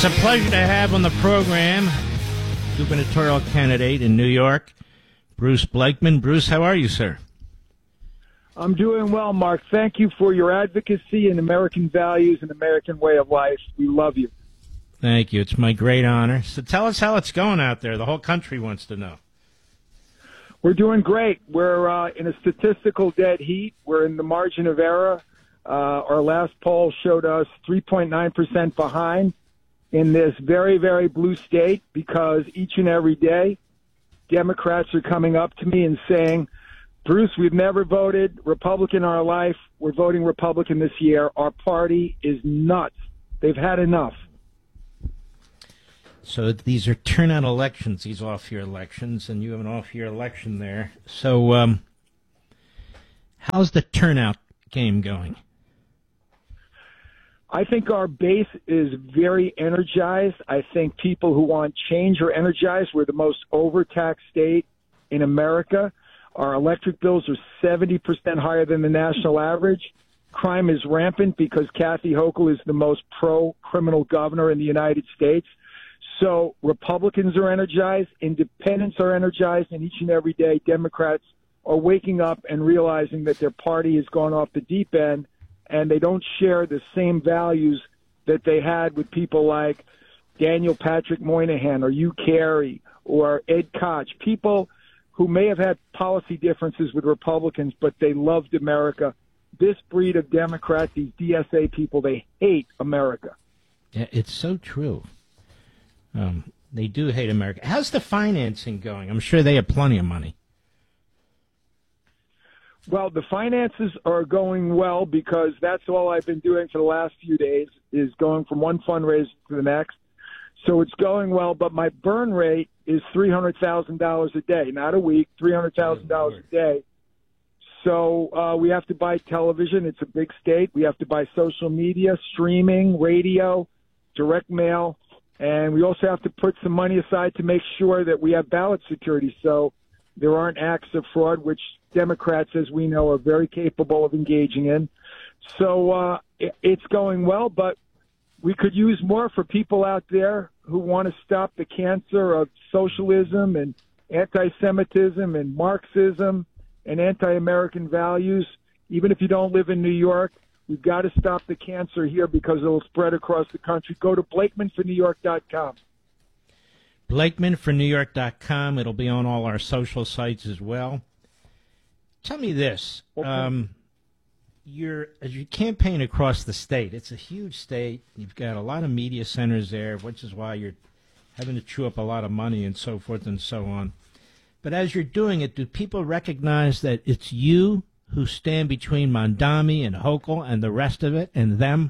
a pleasure to have on the program gubernatorial candidate in New York, Bruce Blakeman. Bruce, how are you, sir? I'm doing well, Mark. Thank you for your advocacy and American values and American way of life. We love you. Thank you. It's my great honor. So tell us how it's going out there. The whole country wants to know. We're doing great. We're in a statistical dead heat. We're in the margin of error. Our last poll showed us 3.9% behind in this very, very blue state because each and every day Democrats are coming up to me and saying, Bruce, we've never voted Republican in our life. We're voting Republican this year. Our party is nuts. They've had enough. So these are turnout elections, these off-year elections, and you have an off-year election there. So how's the turnout game going? I think our base is very energized. I think people who want change are energized. We're the most overtaxed state in America. Our electric bills are 70% higher than the national average. Crime is rampant because Kathy Hochul is the most pro-criminal governor in the United States. So Republicans are energized, independents are energized, and each and every day Democrats are waking up and realizing that their party has gone off the deep end and they don't share the same values that they had with people like Daniel Patrick Moynihan or Hugh Carey or Ed Koch, people who may have had policy differences with Republicans, but they loved America. This breed of Democrats, these DSA people, they hate America. Yeah, it's so true. They do hate America. How's the financing going? I'm sure they have plenty of money. Well, the finances are going well because that's all I've been doing for the last few days is going from one fundraiser to the next. So it's going well, but my burn rate is $300,000 a day, not a week, $300,000 a day. So we have to buy television. It's a big state. We have to buy social media, streaming, radio, direct mail, and we also have to put some money aside to make sure that we have ballot security so there aren't acts of fraud, which Democrats, as we know, are very capable of engaging in. So it's going well, but we could use more for people out there who want to stop the cancer of socialism and anti-Semitism and Marxism and anti-American values. Even if you don't live in New York, we've got to stop the cancer here because it will spread across the country. Go to BlakemanForNewYork.com. BlakemanForNewYork.com. It'll be on all our social sites as well. Tell me this. Okay. As you campaign across the state, it's a huge state. You've got a lot of media centers there, which is why you're having to chew up a lot of money and so forth and so on. But as you're doing it, do people recognize that it's you who stand between Mamdani and Hochul and the rest of it and them?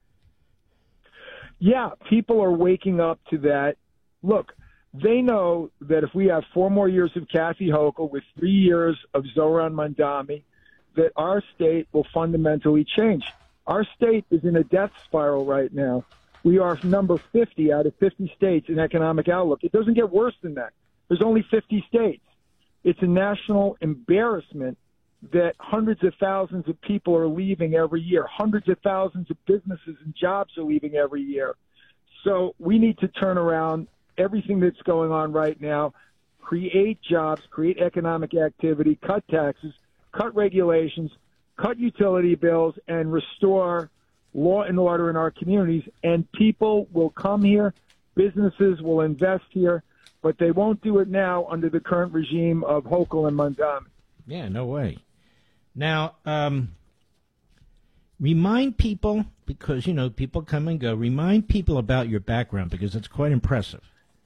Yeah, people are waking up to that. Look, they know that if we have 4 more years of Kathy Hochul with 3 years of Zohran Mamdani, that our state will fundamentally change. Our state is in a death spiral right now. We are number 50 out of 50 states in economic outlook. It doesn't get worse than that. There's only 50 states. It's a national embarrassment that hundreds of thousands of people are leaving every year. Hundreds of thousands of businesses and jobs are leaving every year. So we need to turn around everything that's going on right now, create jobs, create economic activity, cut taxes, cut regulations, cut utility bills, and restore law and order in our communities. And people will come here, businesses will invest here, but they won't do it now under the current regime of Hochul and Mamdani. Yeah, no way. Now, remind people, because, you know, people come and go, remind people about your background because it's quite impressive.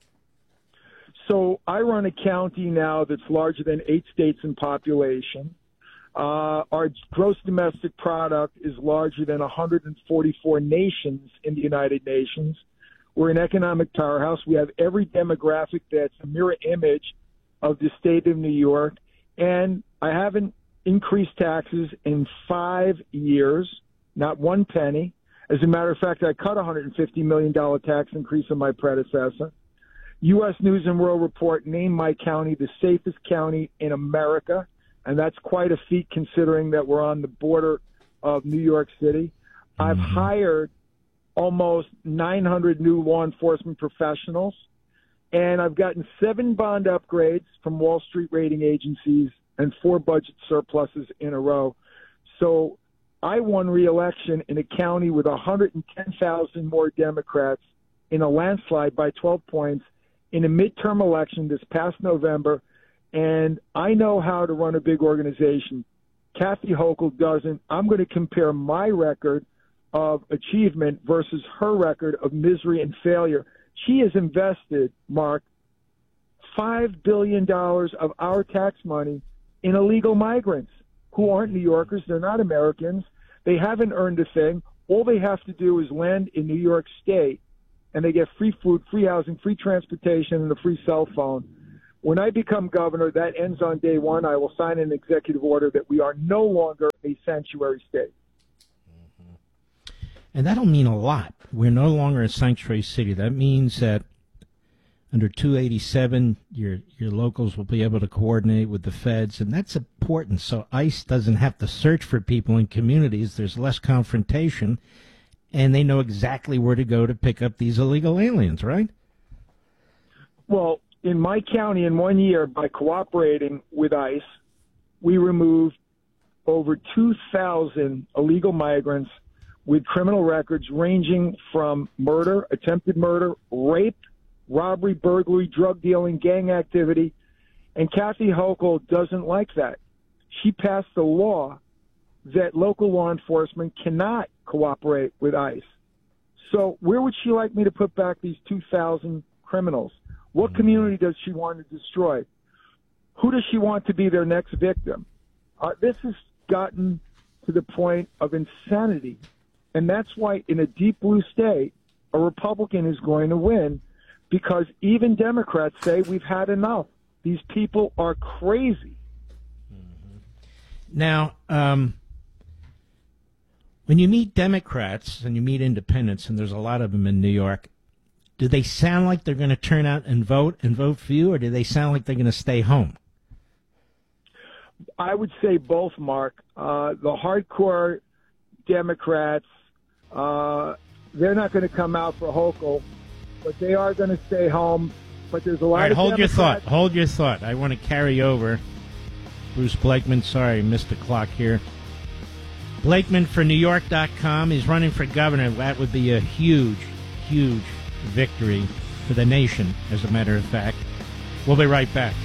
So I run a county now that's larger than 8 states in population. Our gross domestic product is larger than 144 nations in the United Nations. We're an economic powerhouse. We have every demographic that's a mirror image of the state of New York. And I haven't increased taxes in 5 years, not one penny. As a matter of fact, I cut a $150 million tax increase on my predecessor. U.S. News and World Report named my county the safest county in America, and that's quite a feat considering that we're on the border of New York City. I've hired almost 900 new law enforcement professionals, and I've gotten 7 bond upgrades from Wall Street rating agencies and 4 budget surpluses in a row. So I won re-election in a county with 110,000 more Democrats in a landslide by 12 points in a midterm election this past November, and I know how to run a big organization. Kathy Hochul doesn't. I'm going to compare my record of achievement versus her record of misery and failure. She has invested, Mark, $5 billion of our tax money in illegal migrants who aren't New Yorkers. They're not Americans. They haven't earned a thing. All they have to do is land in New York State, and they get free food, free housing, free transportation, and a free cell phone. When I become governor, that ends on day one. I will sign an executive order that we are no longer a sanctuary state. And that'll mean a lot. We're no longer a sanctuary city. That means that under 287, your locals will be able to coordinate with the feds, and that's important. So ICE doesn't have to search for people in communities. There's less confrontation, and they know exactly where to go to pick up these illegal aliens, right? Well, in my county, in 1 year, by cooperating with ICE, we removed over 2,000 illegal migrants with criminal records ranging from murder, attempted murder, rape, robbery, burglary, drug dealing, gang activity. And Kathy Hochul doesn't like that. She passed a law that local law enforcement cannot cooperate with ICE. So where would she like me to put back these 2,000 criminals? What community does she want to destroy? Who does she want to be their next victim? This has gotten to the point of insanity. And that's why in a deep blue state, a Republican is going to win, because even Democrats say we've had enough. These people are crazy. Now, when you meet Democrats and you meet independents, and there's a lot of them in New York, do they sound like they're going to turn out and vote for you, or do they sound like they're going to stay home? I would say both, Mark. The hardcore Democrats, they're not going to come out for Hochul, but they are going to stay home. But there's a lot of hold Democrats. Hold your thought. I want to carry over. Bruce Blakeman, sorry, missed the clock here. Blakeman for NewYork.com. He's running for governor. That would be a huge, huge victory for the nation, as a matter of fact. We'll be right back.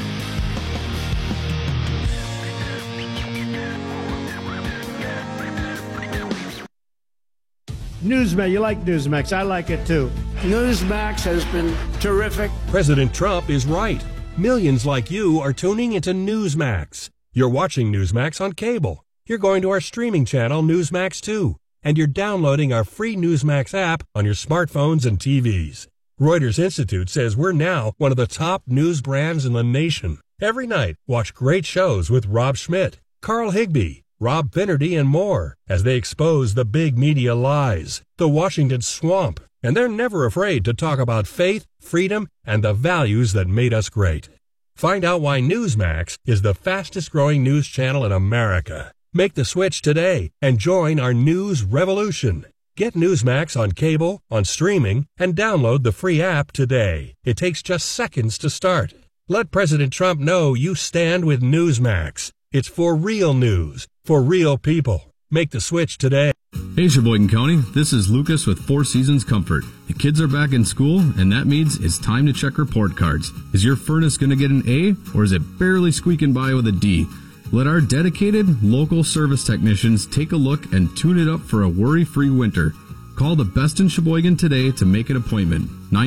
Newsmax, you like Newsmax. I like it too. Newsmax has been terrific. President Trump is right. Millions like you are tuning into Newsmax. You're watching Newsmax on cable. You're going to our streaming channel, Newsmax 2. And you're downloading our free Newsmax app on your smartphones and TVs. Reuters Institute says we're now one of the top news brands in the nation. Every night, watch great shows with Rob Schmidt, Carl Higbie, Rob Finnerty, and more as they expose the big media lies, the Washington swamp, and they're never afraid to talk about faith, freedom, and the values that made us great. Find out why Newsmax is the fastest-growing news channel in America. Make the switch today and join our news revolution. Get Newsmax on cable, on streaming, and download the free app today. It takes just seconds to start. Let President Trump know you stand with Newsmax. It's for real news, for real people. Make the switch today. Hey, Sheboygan County, this is Lucas with Four Seasons Comfort. The kids are back in school, and that means it's time to check report cards. Is your furnace going to get an A, or is it barely squeaking by with a D? Let our dedicated local service technicians take a look and tune it up for a worry-free winter. Call the best in Sheboygan today to make an appointment.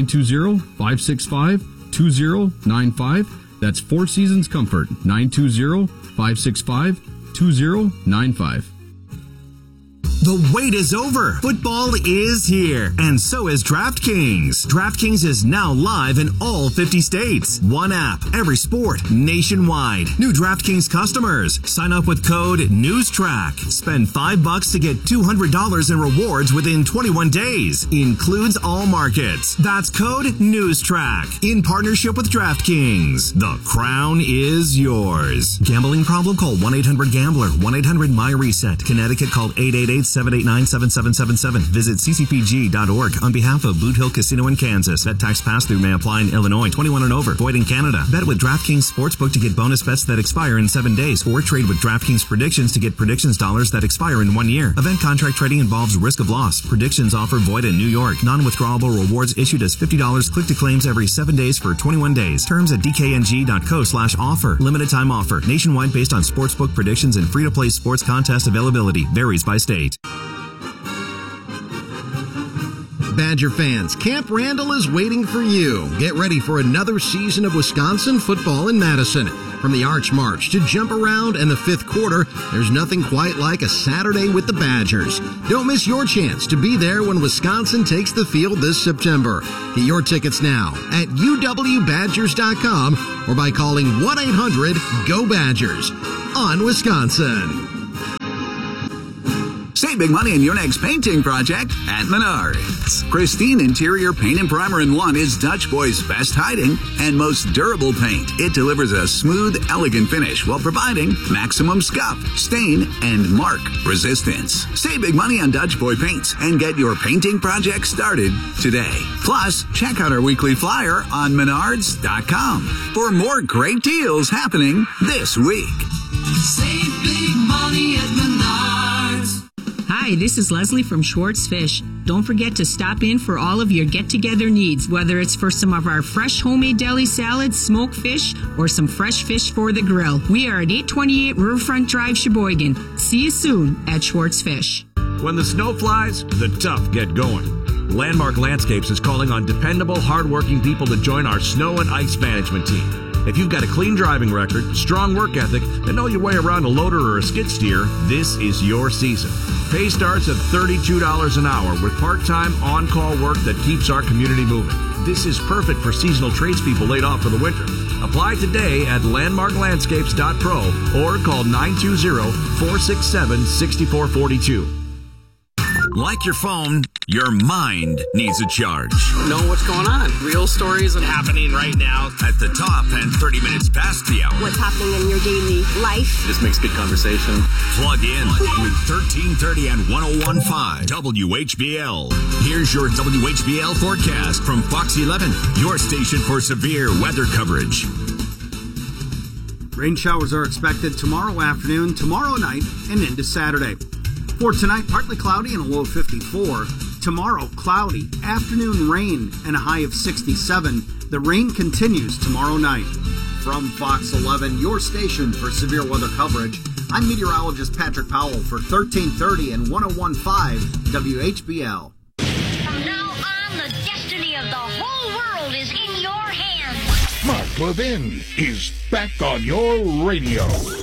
920-565-2095. That's Four Seasons Comfort. 920-565-2095. The wait is over. Football is here, and so is DraftKings. DraftKings is now live in all 50 states. One app, every sport, nationwide. New DraftKings customers, sign up with code NEWSTRACK. Spend $5 to get $200 in rewards within 21 days. Includes all markets. That's code NEWSTRACK. In partnership with DraftKings. The crown is yours. Gambling problem? Call 1-800-GAMBLER. 1-800-MY-RESET. Connecticut, call 888 888-789-7777. Visit ccpg.org on behalf of Boot Hill Casino in Kansas. Bet tax pass-through may apply in Illinois. 21 and over. Void in Canada. Bet with DraftKings Sportsbook to get bonus bets that expire in 7 days. Or trade with DraftKings Predictions to get predictions dollars that expire in 1 year. Event contract trading involves risk of loss. Predictions offer void in New York. Non-withdrawable rewards issued as $50 click to claims every 7 days for 21 days. Terms at dkng.co/offer. Limited time offer. Nationwide based on sportsbook predictions and free-to-play sports contest availability. Varies by state. Badger fans, Camp Randall is waiting for you. Get ready for another season of Wisconsin football in Madison. From the Arch March to Jump Around and the fifth quarter, there's nothing quite like a Saturday with the Badgers. Don't miss your chance to be there when Wisconsin takes the field this September. Get your tickets now at uwbadgers.com or by calling 1-800-GO-BADGERS on Wisconsin. Save big money on your next painting project at Menards. Pristine interior paint and primer in one is Dutch Boy's best hiding and most durable paint. It delivers a smooth, elegant finish while providing maximum scuff, stain, and mark resistance. Save big money on Dutch Boy paints and get your painting project started today. Plus, check out our weekly flyer on Menards.com for more great deals happening this week. Save big money at Menards. Hi, this is Leslie from Schwartz Fish. Don't forget to stop in for all of your get-together needs, whether it's for some of our fresh homemade deli salads, smoked fish, or some fresh fish for the grill. We are at 828 Riverfront Drive, Sheboygan. See you soon at Schwartz Fish. When the snow flies, the tough get going. Landmark Landscapes is calling on dependable, hardworking people to join our snow and ice management team. If you've got a clean driving record, strong work ethic, and know your way around a loader or a skid steer, this is your season. Pay starts at $32 an hour with part-time on-call work that keeps our community moving. This is perfect for seasonal tradespeople laid off for the winter. Apply today at landmarklandscapes.pro or call 920-467-6442. Like your phone, your mind needs a charge. Know what's going on. Real stories and happening right now. At the top and 30 minutes past the hour. What's happening in your daily life. Just makes good conversation. Plug in with 1330 and 101.5 WHBL. Here's your WHBL forecast from Fox 11, your station for severe weather coverage. Rain showers are expected tomorrow afternoon, tomorrow night, and into Saturday. For tonight, partly cloudy and a low of 54. Tomorrow, cloudy, afternoon rain, and a high of 67. The rain continues tomorrow night. From Fox 11, your station for severe weather coverage, I'm meteorologist Patrick Powell for 1330 and 101.5 WHBL. From now on, the destiny of the whole world is in your hands. Mark Levin is back on your radio.